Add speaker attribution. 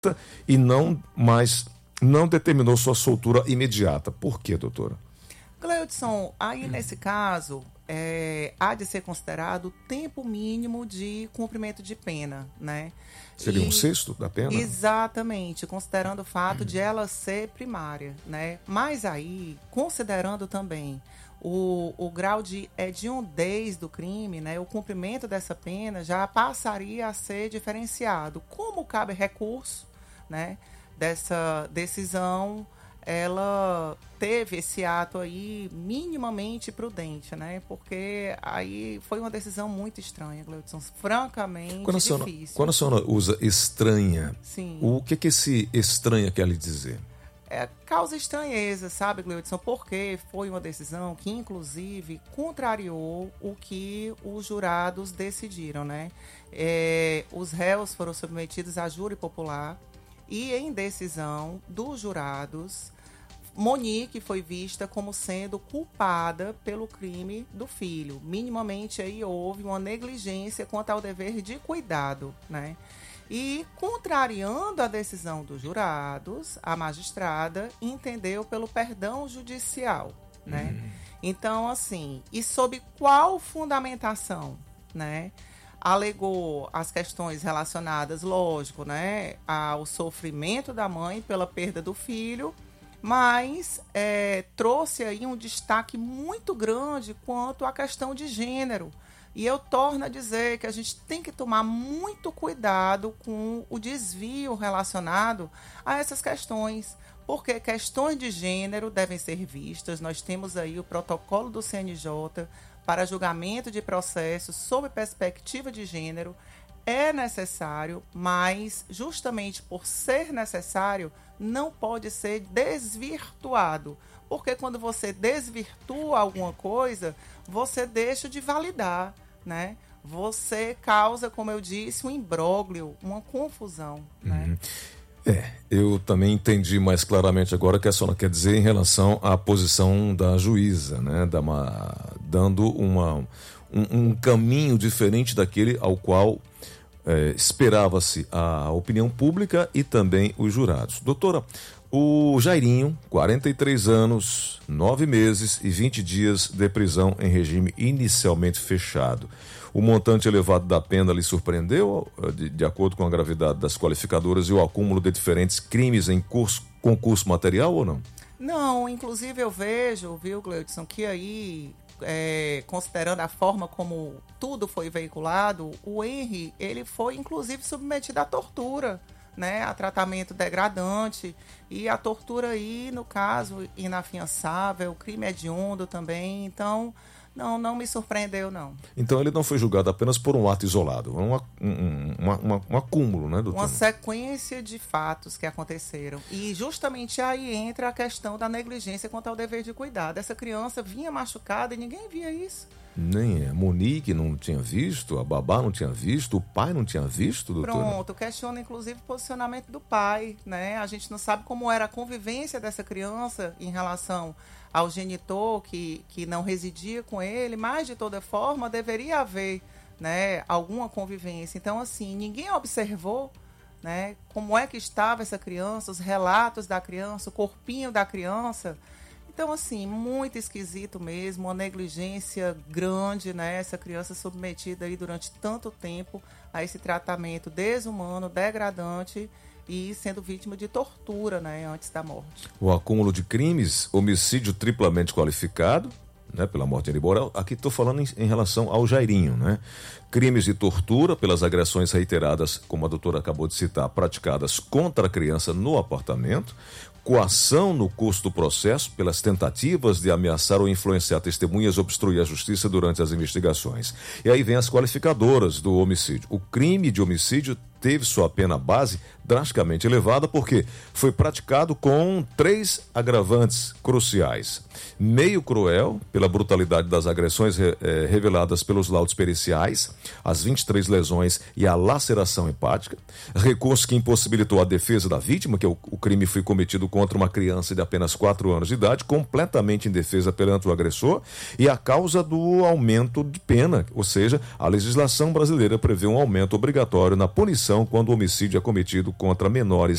Speaker 1: e não determinou sua soltura imediata. Por quê, doutora?
Speaker 2: Gleudson, aí nesse caso, há de ser considerado o tempo mínimo de cumprimento de pena, né?
Speaker 1: Seria um sexto da pena?
Speaker 2: Exatamente, considerando o fato de ela ser primária, né? Mas aí, considerando também o grau de hediondez do crime, né? O cumprimento dessa pena já passaria a ser diferenciado. Como cabe recurso, né, dessa decisão, ela teve esse ato aí minimamente prudente, né? Porque aí foi uma decisão muito estranha, Gleudson, francamente difícil.
Speaker 1: Quando a senhora usa estranha,
Speaker 2: Sim.
Speaker 1: O que esse estranha quer lhe dizer?
Speaker 2: Causa estranheza, sabe, Gleudson? Porque foi uma decisão que, inclusive, contrariou o que os jurados decidiram, né? Os réus foram submetidos a júri popular e, em decisão dos jurados, Monique foi vista como sendo culpada pelo crime do filho. Minimamente aí houve uma negligência quanto ao dever de cuidado, né? E, contrariando a decisão dos jurados, a magistrada entendeu pelo perdão judicial, né? Então, assim, e sob qual fundamentação, né? Alegou as questões relacionadas, lógico, né, ao sofrimento da mãe pela perda do filho, mas trouxe aí um destaque muito grande quanto à questão de gênero. E eu torno a dizer que a gente tem que tomar muito cuidado com o desvio relacionado a essas questões, porque questões de gênero devem ser vistas. Nós temos aí o protocolo do CNJ para julgamento de processos sob perspectiva de gênero. É necessário, mas justamente por ser necessário, não pode ser desvirtuado. Porque quando você desvirtua alguma coisa, você deixa de validar, né? Você causa, como eu disse, um imbróglio, uma confusão, né?
Speaker 1: Eu também entendi mais claramente agora o que a senhora quer dizer em relação à posição da juíza, né? Dando um caminho diferente daquele ao qual esperava-se a opinião pública e também os jurados. Doutora, o Jairinho, 43 anos, 9 meses e 20 dias de prisão em regime inicialmente fechado. O montante elevado da pena lhe surpreendeu, de acordo com a gravidade das qualificadoras e o acúmulo de diferentes crimes em concurso material ou não?
Speaker 2: Não, inclusive eu vejo, viu, Gleudson, que aí, considerando a forma como tudo foi veiculado, o Henry, ele foi inclusive submetido à tortura, né, a tratamento degradante, e a tortura aí, no caso, inafiançável, crime hediondo também. Então, não me surpreendeu, não.
Speaker 1: Então ele não foi julgado apenas por um ato isolado, um acúmulo, né, doutor?
Speaker 2: Uma sequência de fatos que aconteceram. E justamente aí entra a questão da negligência quanto ao dever de cuidado. Essa criança vinha machucada e ninguém via isso.
Speaker 1: Nem a Monique não tinha visto, a babá não tinha visto, o pai não tinha visto, doutor?
Speaker 2: Pronto, questiona inclusive o posicionamento do pai, né? A gente não sabe como era a convivência dessa criança em relação ao genitor que não residia com ele, mas de toda forma deveria haver, né, alguma convivência. Então, assim, ninguém observou, né, como é que estava essa criança, os relatos da criança, o corpinho da criança. Então, assim, muito esquisito mesmo, uma negligência grande, né? Essa criança submetida aí durante tanto tempo a esse tratamento desumano, degradante e sendo vítima de tortura, né, antes da morte.
Speaker 1: O acúmulo de crimes, homicídio triplamente qualificado, né, pela morte de Aniborel. Aqui estou falando em relação ao Jairinho, né? Crimes de tortura pelas agressões reiteradas, como a doutora acabou de citar, praticadas contra a criança no apartamento. Coação no curso do processo pelas tentativas de ameaçar ou influenciar testemunhas, obstruir a justiça durante as investigações. E aí vem as qualificadoras do homicídio. O crime de homicídio teve sua pena base drasticamente elevada porque foi praticado com 3 agravantes cruciais. Meio cruel, pela brutalidade das agressões reveladas pelos laudos periciais, as 23 lesões e a laceração hepática. Recurso que impossibilitou a defesa da vítima, que o crime foi cometido contra uma criança de apenas 4 anos de idade, completamente indefesa perante o agressor, e a causa do aumento de pena, ou seja, a legislação brasileira prevê um aumento obrigatório na punição quando o homicídio é cometido contra menores